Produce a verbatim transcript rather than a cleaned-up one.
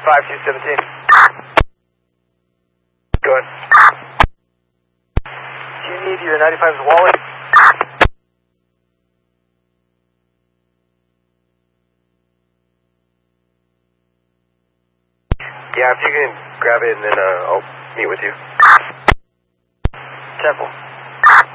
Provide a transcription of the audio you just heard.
ninety-five, two seventeen. Go ahead. Do you need your ninety-five's wallet? Yeah, if you can grab it and then uh, I'll meet with you. Temple.